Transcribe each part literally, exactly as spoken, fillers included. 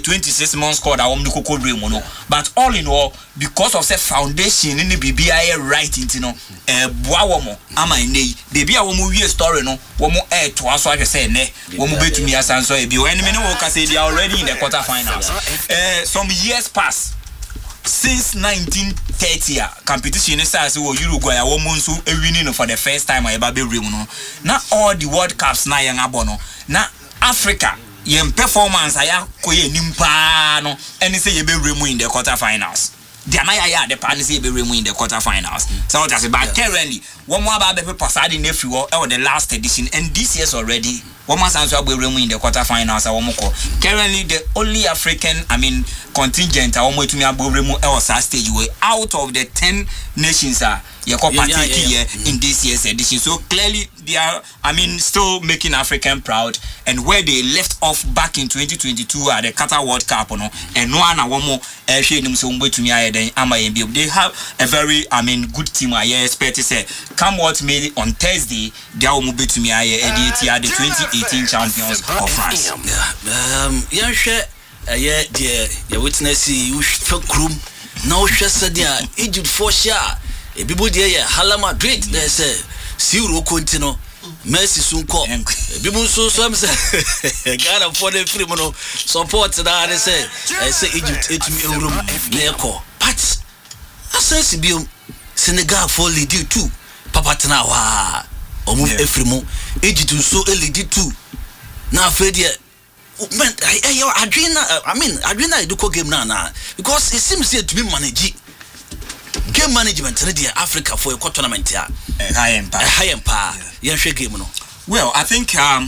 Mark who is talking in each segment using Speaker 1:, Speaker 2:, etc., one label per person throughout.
Speaker 1: twenty-six months squad a won the koko remu no but all in all because of the foundation in the B B I right into no eh boa wo mo ama nei baby a wo mo wie story no wo mo eh to aso ahwe say ne wo mo betumi asanso e bi wo enemy no wo ka say they are already in the quarter finals eh some years pass since nineteen thirty a competition is as wo Uruguay a wo mo nso e winning for the first time a ba be remu no na all the world cups na yan abo no na Africa yen performance aya koye nimpa no eni say ye be remu in the quarter finals the anaya ya the pan say be remu in the quarter finals so what say but currently one more about be passadi nefi wo e the last edition and this year's already one more sanso be remu in the quarter finals a wo ko currently the only African I mean contingent a wo metumi abo remu e was stage way out of the ten nations are ye ko partake here in this year's edition so clearly they are I mean still making African proud and where they left off back in twenty twenty-two at the Qatar World Cup no and no na wo mo e hwe nim so mbetumi aye den ama yen bi they have a very I mean good team I expect to say come what may on Thursday they will betumi aye edit at the twenty eighteen champions of France
Speaker 2: um yan hwe aye de ye witness you krum now hwe sadia Egypt for sure e bibo de ye Hala Madrid they say zero continue Messi sunko bibo so so am say Ghana for the free no support na they say I say Egypt etumi eurum na eko but asensi biom Senegal for lead two papa tena wa omu efrimu Egypt so lead two na afedi man I adrena I mean adrena do ko game na na because it seems to be manage game management in the Africa for a tournament here
Speaker 1: high empire
Speaker 2: high empire yeah game no
Speaker 1: well I think um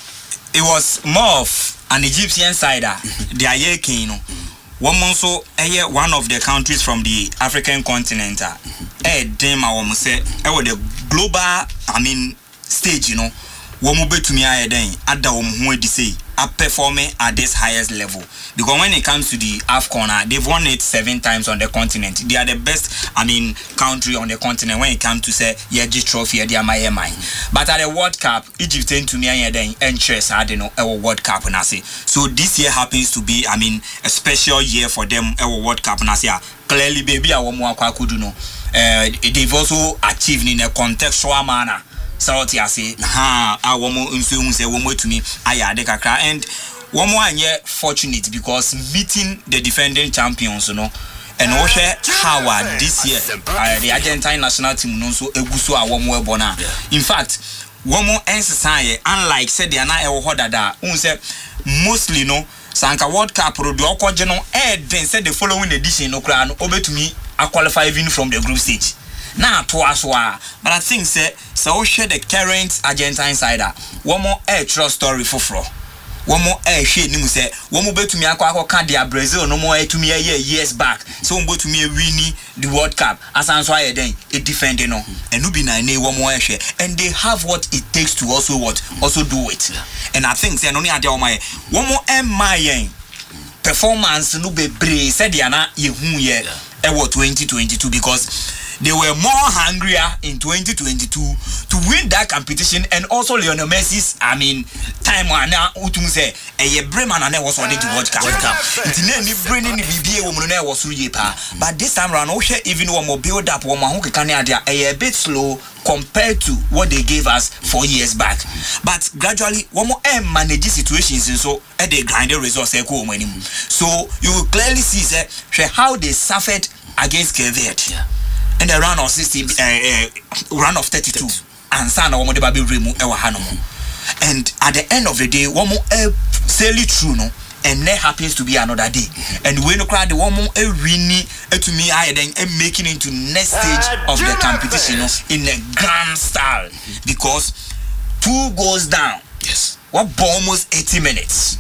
Speaker 1: it was more of an Egyptian side they are yekin no one monso eh one of the countries from the African continent eh dem a wo say eh with the global I mean stage you know wo mo betumi aye den ada wo ho adi say are performing at this highest level because when it comes to the AFCON they've won it seven times on the continent they are the best I mean country on the continent when it comes to say yeah this trophy they are my mine but at the World Cup Egypt tend to me and then interest I don't know our World Cup and I say so this year happens to be I mean a special year for them our World Cup and I say clearly baby I want more could do no uh, they've also achieved in a contextual manner so ti ase ha a wo mo nso hu se wo mo tumi aya de kakra and wo mo anye fortunate because meeting the defending champions no and wo hwe how this year uh, the Argentine national team no so eguso a wo mo ebo na in fact wo mo ensesan unlike said they na e wo hodada hu se mostly no sanka World Cup pro de okoje no e den said the following edition no kra no obetumi a qualify even from the group stage na to aswa but I think say so share the current Argentine side one more air trust story for fro one more air share nim say one more betumi akwa akwa dia Brazil no more to me a year years back so we to me winning the World Cup as answer aye den e defend no and no be na na one more share and they have what it takes to also what also do it and I think say no ade o my one more em my performance no be bre said dia na ye hu ye e wo twenty twenty-two because they were more hungrier in twenty twenty-two to win that competition and also Lionel Messi's I mean time na utum say eh Bremen na was on the World Cup it na ni bringing the B B A woman na was so pa but this time round we even one more build up one ho keka na dia eh a bit slow compared to what they gave us four years back but gradually one more eh manage situations and so eh they grind the results eh ko mo anim so you will clearly see say how they suffered against Cape Verde yeah. And the round of sixty, uh, uh, round of thirty-two, and sana one more baby remu ewa hanomo. And at the end of the day, one more uh, sailly true no, and there happens to be another day. And when you cry the one more a winning to me, I then making into next stage of the competition no, in a grand style because two goes down.
Speaker 2: Yes,
Speaker 1: what almost eighty minutes.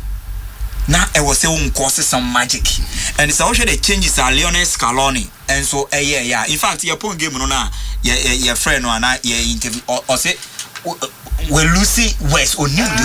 Speaker 1: Now I was saying cause some magic, and it's also the changes are Lionel Scaloni, and so eh yeah yeah. In fact, your point game no na your your friend no na your interview or say we Lucy West or New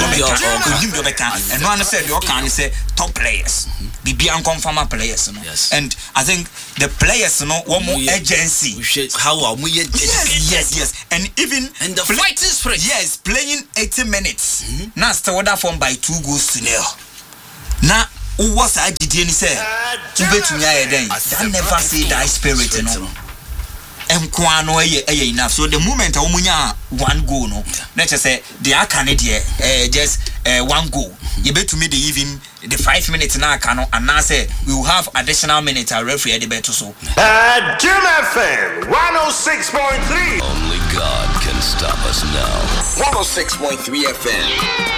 Speaker 1: Dobeka, and one said you can say top players, be be unconfirmed players, no.
Speaker 2: Yes.
Speaker 1: And I think the players no one more agency.
Speaker 2: How are we?
Speaker 1: Yes, yes, yes, and even
Speaker 2: and the fighting spirit.
Speaker 1: Yes, playing eighty minutes. Mm-hmm. Now still that form by two goals to nil. Now who was I did any say ubetumi aye den that never say that spirit no enkwa no eye eye enough so the moment a womunya one goal no na che say the aka ne de eh just uh, one goal you betumi the even the five minutes na aka no and now say we will have additional minutes a referee at the better so
Speaker 3: uh Jim F M one oh six point three
Speaker 4: only God can stop us now.
Speaker 5: one oh six point three F M